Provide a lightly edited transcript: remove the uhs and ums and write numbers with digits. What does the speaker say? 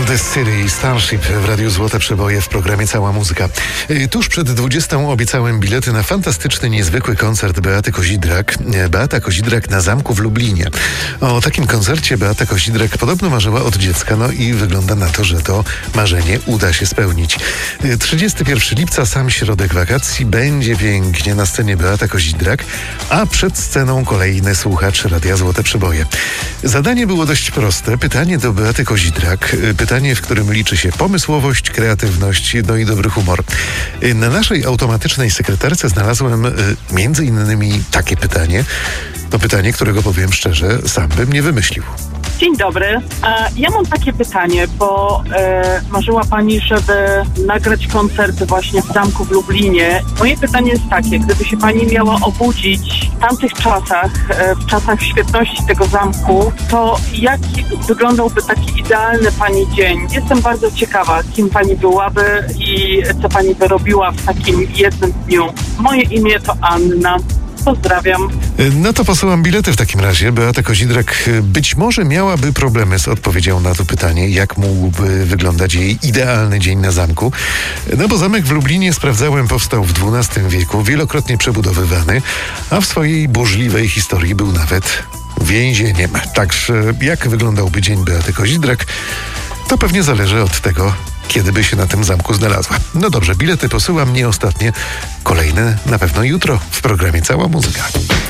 The City Starship w Radiu Złote Przeboje w programie Cała Muzyka. Tuż przed 20 obiecałem bilety na fantastyczny, niezwykły koncert Beaty Kozidrak. Beata Kozidrak na Zamku w Lublinie. O takim koncercie Beata Kozidrak podobno marzyła od dziecka, no i wygląda na to, że to marzenie uda się spełnić. 31 lipca, sam środek wakacji, będzie pięknie. Na scenie Beata Kozidrak, a przed sceną kolejny słuchacz Radia Złote Przeboje. Zadanie było dość proste. Pytanie do Beaty Kozidrak. Pytanie, w którym liczy się pomysłowość, kreatywność, no i dobry humor. Na naszej automatycznej sekretarce znalazłem między innymi takie pytanie. To pytanie, którego powiem szczerze, sam bym nie wymyślił. Dzień dobry. Ja mam takie pytanie, bo marzyła Pani, żeby nagrać koncert właśnie w Zamku w Lublinie. Moje pytanie jest takie, gdyby się Pani miała obudzić w tamtych czasach, w czasach świetności tego zamku, to jak wyglądałby taki idealny Pani dzień? Jestem bardzo ciekawa, kim Pani byłaby i co Pani by robiła w takim jednym dniu. Moje imię to Anna. Pozdrawiam. No to posyłam bilety w takim razie. Beata Kozidrak być może miałaby problemy z odpowiedzią na to pytanie, jak mógłby wyglądać jej idealny dzień na zamku. No bo zamek w Lublinie, sprawdzałem, powstał w XII wieku, wielokrotnie przebudowywany, a w swojej burzliwej historii był nawet więzieniem. Także jak wyglądałby dzień Beaty Kozidrak, to pewnie zależy od tego, kiedy by się na tym zamku znalazła. No dobrze, bilety posyłam, nie ostatnie. Kolejne na pewno jutro w programie Cała Muzyka.